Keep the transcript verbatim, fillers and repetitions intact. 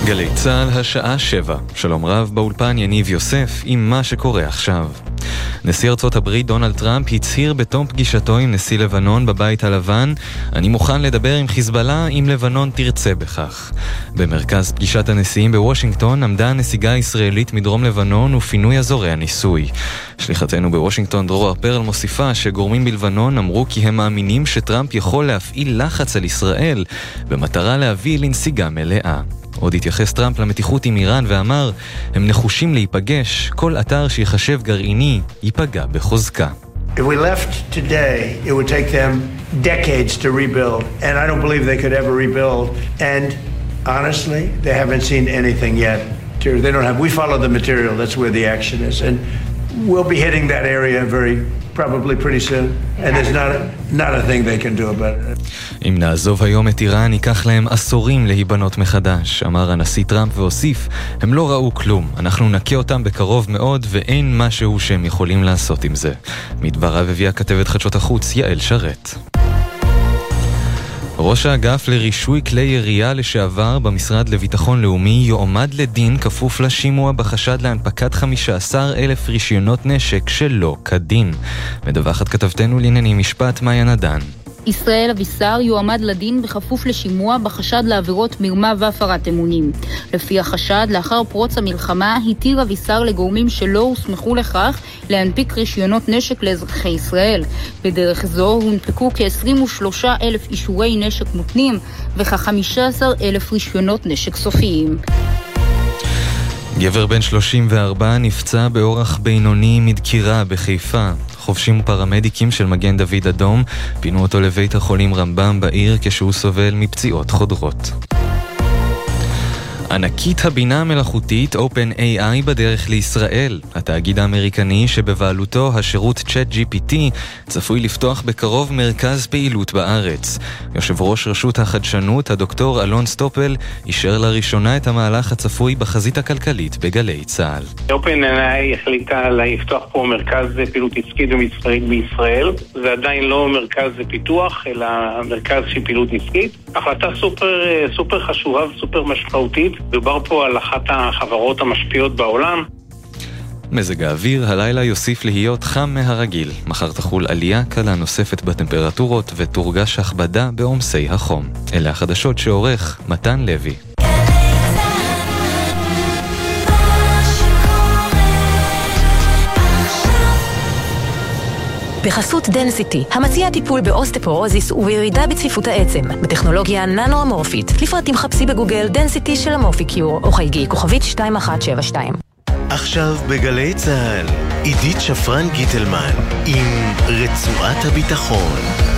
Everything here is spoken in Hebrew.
גלי צהל השעה שבע. שלום רב, באולפן יניב יוסף עם מה שקורה עכשיו. נשיא ארצות הברית דונלד טראמפ הצהיר בתום פגישתו עם נשיא לבנון בבית הלבן: אני מוכן לדבר עם חיזבאללה אם לבנון תרצה בכך. במרכז פגישת הנשיאים בוושינגטון עמדה הנסיגה הישראלית מדרום לבנון ופינוי אזורי הניסוי. שליחתנו בוושינגטון דרור פרל מוסיפה שגורמים בלבנון אמרו כי הם מאמינים שטראמפ יכול להפעיל לחץ על ישראל במטרה להביא לנסיגה מלאה. עוד התייחס טראמפ למתיחות עם איראן ואמר, הם נחושים להיפגש, כל אתר שיחשב גרעיני ייפגע בחוזקה. If we left today, it would take them decades to rebuild, and I don't believe they could ever rebuild. And honestly, they haven't seen anything yet. They don't have. We follow the material. That's where the action is, and we'll be hitting that area very probably pretty soon. And there's not a, not a thing they can do about it. אם נעזוב היום את איראן, ייקח להם עשורים להיבנות מחדש, אמר הנשיא טראמפ והוסיף, הם לא ראו כלום, אנחנו נקה אותם בקרוב מאוד ואין משהו שהם יכולים לעשות עם זה. מדבריו הביאה כתבת חדשות החוץ יעל שרת. ראש האגף לרישוי כלי ירייה לשעבר במשרד לביטחון לאומי יועמד לדין כפוף לשימוע בחשד להנפקת חמישה עשר אלף רישיונות נשק שלא כדין. מדווחת כתבתנו לענייני משפט מאיה נדן. ישראל אבישר יועמד לדין בכפוף לשימוע בחשד לעבירות מרמה והפרת אמונים. לפי החשד, לאחר פרוץ המלחמה, התיר אבישר לגורמים שלא הוסמכו לכך להנפיק רישיונות נשק לאזרחי ישראל. בדרך זו הונפקו כ-עשרים ושלושה אלף אישורי נשק מותנים וכ-חמישה עשר אלף רישיונות נשק סופיים. גבר בן שלושים וארבע נפצע באורח בינוני מדקירה בחיפה. חובשים ופרמדיקים של מגן דוד אדום פינו אותו לבית החולים רמב"ם בעיר כשהוא סובל מפציעות חודרות. ענקית הבינה המלאכותית OpenAI בדרך לישראל. התאגיד האמריקני שבבעלותו השירות צ'אט ג'י פי טי צפוי לפתוח בקרוב מרכז פעילות בארץ. יושב ראש רשות החדשנות, הדוקטור אלון סטופל, אישר לראשונה את המהלך הצפוי בחזית הכלכלית בגלי צהל. OpenAI החליטה לפתוח פה מרכז פעילות עסקית בישראל. זה עדיין לא מרכז פיתוח, אלא מרכז של פעילות עסקית. החלטה סופר, סופר חשובה וסופר משמעותית. דובר פה על אחת החברות המשפיעות בעולם. מזג האוויר הלילה יוסיף להיות חם מהרגיל. מחר תחול עלייה קלה נוספת בטמפרטורות ותורגש הכבדה בעומסי החום. אלה החדשות שעורך מתן לוי. בחסות דנסיטי, המציע טיפול באוסטפורוזיס ובירידה בצפיפות העצם, בטכנולוגיה ננו-אמורפית. לפרטים חפשי בגוגל דנסיטי של אמורפיקיור, או חייגי כוכבית שתיים אחת שבע שתיים. עכשיו בגלי צהל, עידית שפרן גיטלמן עם רצועת הביטחון.